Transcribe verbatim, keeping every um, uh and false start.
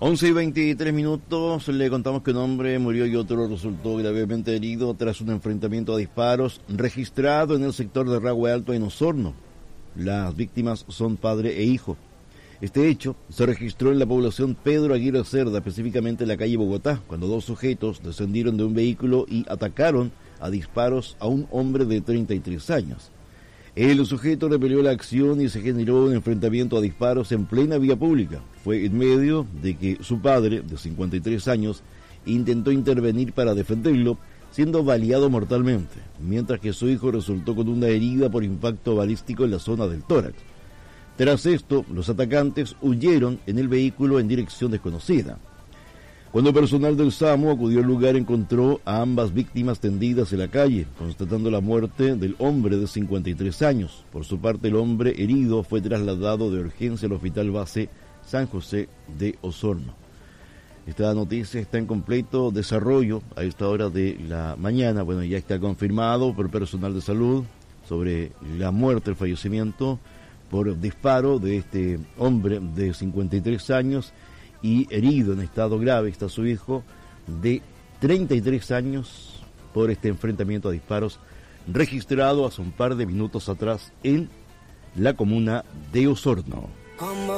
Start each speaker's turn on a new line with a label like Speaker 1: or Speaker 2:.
Speaker 1: once y veintitrés minutos, le contamos que un hombre murió y otro resultó gravemente herido tras un enfrentamiento a disparos registrado en el sector de Ragüe Alto en Osorno. Las víctimas son padre e hijo. Este hecho se registró en la población Pedro Aguirre Cerda, específicamente en la calle Bogotá, cuando dos sujetos descendieron de un vehículo y atacaron a disparos a un hombre de treinta y tres años. El sujeto repelió la acción y se generó un enfrentamiento a disparos en plena vía pública. Fue en medio de que su padre, de cincuenta y tres años, intentó intervenir para defenderlo, siendo baleado mortalmente, mientras que su hijo resultó con una herida por impacto balístico en la zona del tórax. Tras esto, los atacantes huyeron en el vehículo en dirección desconocida. Cuando el personal del SAMU acudió al lugar, encontró a ambas víctimas tendidas en la calle, constatando la muerte del hombre de cincuenta y tres años. Por su parte, el hombre herido fue trasladado de urgencia al Hospital Base San José de Osorno. Esta noticia está en completo desarrollo a esta hora de la mañana. Bueno, ya está confirmado por personal de salud sobre la muerte, el fallecimiento por disparo de este hombre de cincuenta y tres años, y herido en estado grave está su hijo de treinta y tres años por este enfrentamiento a disparos registrado hace un par de minutos atrás en la comuna de Osorno.